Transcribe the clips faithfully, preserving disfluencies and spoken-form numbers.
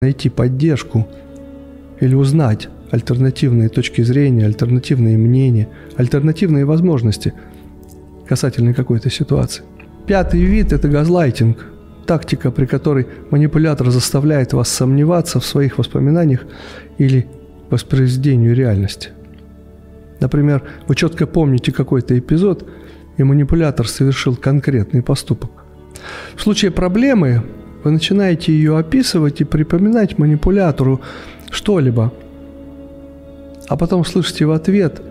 найти поддержку или узнать альтернативные точки зрения, альтернативные мнения, альтернативные возможности касательно какой-то ситуации. Пятый вид – это газлайтинг. Тактика, при которой манипулятор заставляет вас сомневаться в своих воспоминаниях или воспроизведению реальности. Например, вы четко помните какой-то эпизод, и манипулятор совершил конкретный поступок. В случае проблемы вы начинаете ее описывать и припоминать манипулятору что-либо, а потом слышите в ответ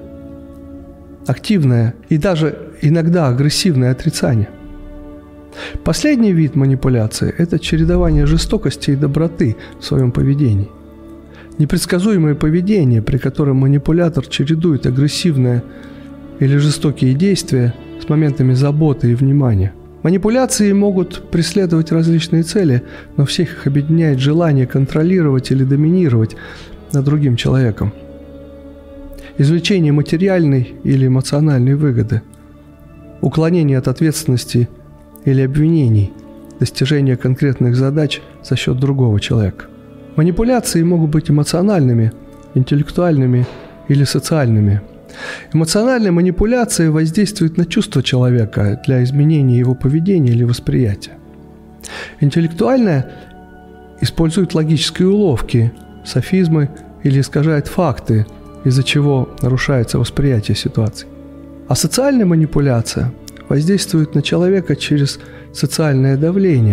активное и даже иногда агрессивное отрицание. Последний вид манипуляции – это чередование жестокости и доброты в своем поведении. Непредсказуемое поведение, при котором манипулятор чередует агрессивное или жестокие действия с моментами заботы и внимания. Манипуляции могут преследовать различные цели, но всех их объединяет желание контролировать или доминировать над другим человеком. Извлечение материальной или эмоциональной выгоды, уклонение от ответственности или обвинений, достижение конкретных задач за счет другого человека. Манипуляции могут быть эмоциональными, интеллектуальными или социальными. Эмоциональная манипуляция воздействует на чувства человека для изменения его поведения или восприятия. Интеллектуальная использует логические уловки, софизмы или искажает факты, из-за чего нарушается восприятие ситуации. А социальная манипуляция воздействует на человека через социальное давление,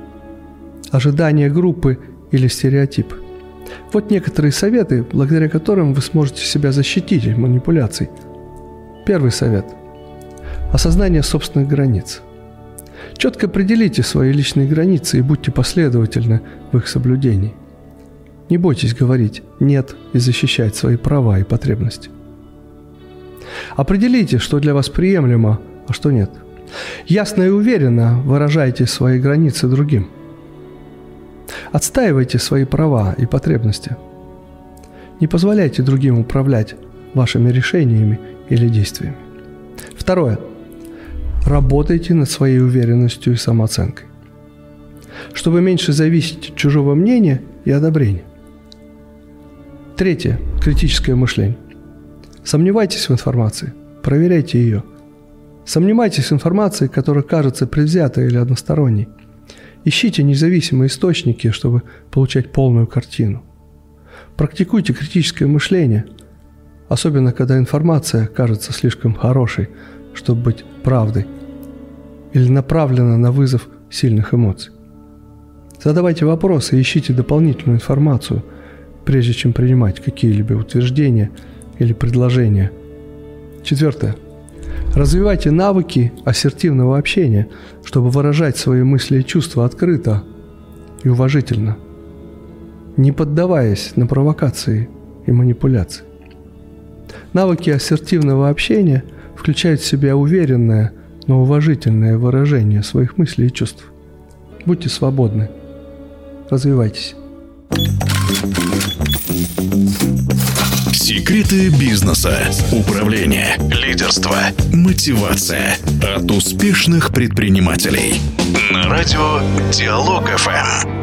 ожидание группы или стереотип. Вот некоторые советы, благодаря которым вы сможете себя защитить от манипуляций. Первый совет – осознание собственных границ. Четко определите свои личные границы и будьте последовательны в их соблюдении. Не бойтесь говорить «нет» и защищать свои права и потребности. Определите, что для вас приемлемо, а что нет. Ясно и уверенно выражайте свои границы другим. Отстаивайте свои права и потребности. Не позволяйте другим управлять вашими решениями или действиями. Второе. Работайте над своей уверенностью и самооценкой, чтобы меньше зависеть от чужого мнения и одобрения. Третье. Критическое мышление. Сомневайтесь в информации, проверяйте ее. Сомневайтесь в информации, которая кажется предвзятой или односторонней. Ищите независимые источники, чтобы получать полную картину. Практикуйте критическое мышление, особенно когда информация кажется слишком хорошей, чтобы быть правдой, или направлена на вызов сильных эмоций. Задавайте вопросы и ищите дополнительную информацию, прежде чем принимать какие-либо утверждения или предложения. Четвертое. Развивайте навыки ассертивного общения, чтобы выражать свои мысли и чувства открыто и уважительно, не поддаваясь на провокации и манипуляции. Навыки ассертивного общения включают в себя уверенное, но уважительное выражение своих мыслей и чувств. Будьте свободны. Развивайтесь. Секреты бизнеса, управления, лидерства, мотивация от успешных предпринимателей. На радио Диалог эф эм.